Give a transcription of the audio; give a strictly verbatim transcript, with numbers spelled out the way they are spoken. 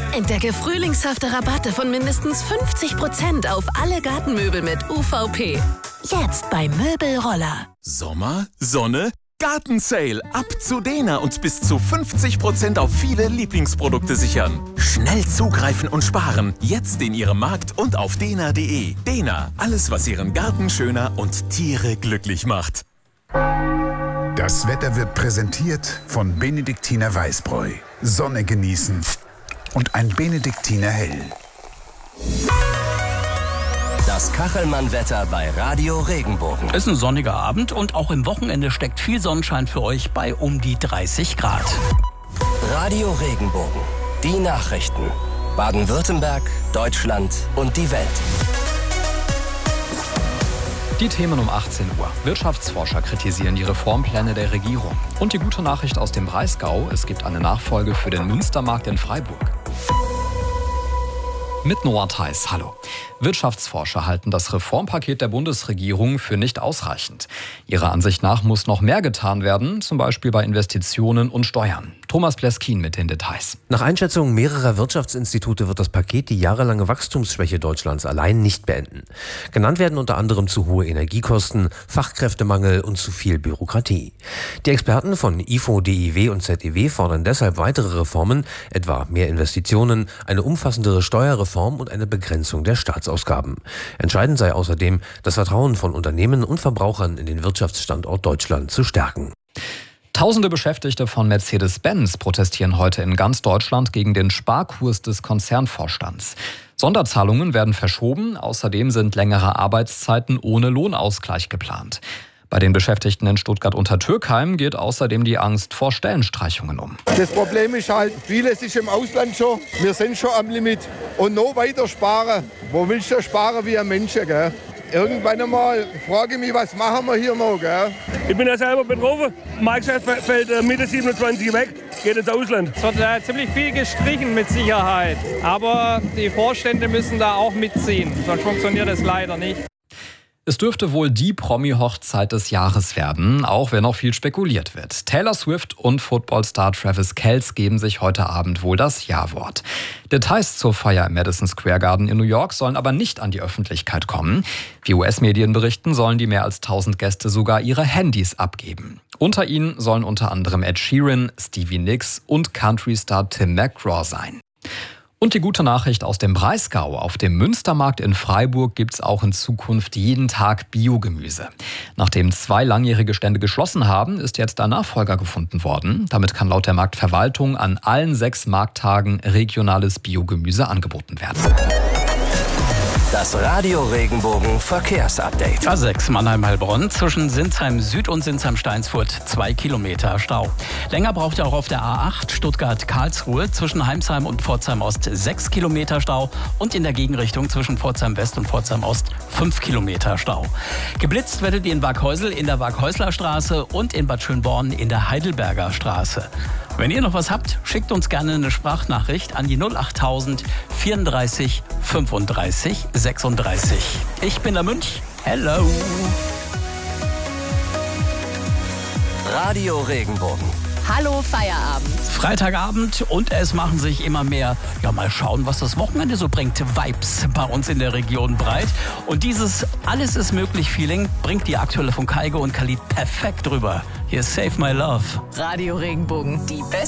Entdecke frühlingshafte Rabatte von mindestens fünfzig Prozent auf alle Gartenmöbel mit U V P. Jetzt bei Möbelroller. Sommer, Sonne, Gartensale. Ab zu Dena und bis zu fünfzig Prozent auf viele Lieblingsprodukte sichern. Schnell zugreifen und sparen. Jetzt in Ihrem Markt und auf dena punkt de. Dena, alles was Ihren Garten schöner und Tiere glücklich macht. Das Wetter wird präsentiert von Benediktiner Weißbräu. Sonne genießen und ein Benediktiner Hell. Das Kachelmann-Wetter bei Radio Regenbogen. Es ist ein sonniger Abend und auch im Wochenende steckt viel Sonnenschein für euch bei um die dreißig Grad. Radio Regenbogen. Die Nachrichten. Baden-Württemberg, Deutschland und die Welt. Die Themen um achtzehn Uhr. Wirtschaftsforscher kritisieren die Reformpläne der Regierung. Und die gute Nachricht aus dem Breisgau: Es gibt eine Nachfolge für den Münstermarkt in Freiburg. Mit Noah Theis, hallo. Wirtschaftsforscher halten das Reformpaket der Bundesregierung für nicht ausreichend. Ihrer Ansicht nach muss noch mehr getan werden, zum Beispiel bei Investitionen und Steuern. Thomas Pleskin mit den Details. Nach Einschätzung mehrerer Wirtschaftsinstitute wird das Paket die jahrelange Wachstumsschwäche Deutschlands allein nicht beenden. Genannt werden unter anderem zu hohe Energiekosten, Fachkräftemangel und zu viel Bürokratie. Die Experten von I F O, D I W und Z E W fordern deshalb weitere Reformen, etwa mehr Investitionen, eine umfassendere Steuerreform und eine Begrenzung der Staatsausgaben. Entscheidend sei außerdem, das Vertrauen von Unternehmen und Verbrauchern in den Wirtschaftsstandort Deutschland zu stärken. Tausende Beschäftigte von Mercedes-Benz protestieren heute in ganz Deutschland gegen den Sparkurs des Konzernvorstands. Sonderzahlungen werden verschoben, außerdem sind längere Arbeitszeiten ohne Lohnausgleich geplant. Bei den Beschäftigten in Stuttgart-Untertürkheim geht außerdem die Angst vor Stellenstreichungen um. Das Problem ist halt, viele sind im Ausland schon, wir sind schon am Limit. Und noch weiter sparen, wo willst du sparen wie ein Mensch, gell? Irgendwann einmal frage ich mich, was machen wir hier noch, gell? Ich bin ja selber betroffen. Mein Geschäft fällt äh, Mitte siebenundzwanzig weg, geht ins Ausland. Es wird äh, ziemlich viel gestrichen mit Sicherheit. Aber die Vorstände müssen da auch mitziehen, sonst funktioniert das leider nicht. Es dürfte wohl die Promi-Hochzeit des Jahres werden, auch wenn noch viel spekuliert wird. Taylor Swift und Footballstar Travis Kelce geben sich heute Abend wohl das Ja-Wort. Details zur Feier im Madison Square Garden in New York sollen aber nicht an die Öffentlichkeit kommen. Wie U S-Medien berichten, sollen die mehr als tausend Gäste sogar ihre Handys abgeben. Unter ihnen sollen unter anderem Ed Sheeran, Stevie Nicks und Country-Star Tim McGraw sein. Und die gute Nachricht aus dem Breisgau: Auf dem Münstermarkt in Freiburg gibt es auch in Zukunft jeden Tag Biogemüse. Nachdem zwei langjährige Stände geschlossen haben, ist jetzt ein Nachfolger gefunden worden. Damit kann laut der Marktverwaltung an allen sechs Markttagen regionales Biogemüse angeboten werden. Das Radio Regenbogen Verkehrsupdate. A sechs Mannheim-Heilbronn zwischen Sinsheim Süd und Sinsheim-Steinsfurt zwei Kilometer Stau. Länger braucht ihr auch auf der A acht Stuttgart-Karlsruhe zwischen Heimsheim und Pforzheim-Ost sechs Kilometer Stau und in der Gegenrichtung zwischen Pforzheim-West und Pforzheim-Ost fünf Kilometer Stau. Geblitzt werdet ihr in Waghäusel in der Waghäusler Straße und in Bad Schönborn in der Heidelberger Straße. Wenn ihr noch was habt, schickt uns gerne eine Sprachnachricht an die null achttausend vierunddreißig fünfunddreißig sechsunddreißig. Ich bin der Münch. Hello. Radio Regenbogen. Hallo Feierabend. Freitagabend und es machen sich immer mehr, ja mal schauen, was das Wochenende so bringt, Vibes bei uns in der Region breit. Und dieses Alles ist möglich Feeling bringt die aktuelle von Kaigo und Khalid perfekt rüber. Hier ist Save My Love. Radio Regenbogen, die beste